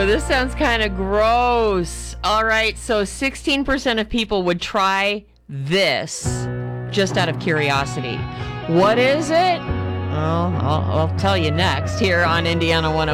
this sounds kind of gross. All right, so 16% of people would try this just out of curiosity. What is it? Well, I'll tell you next here on Indiana 101.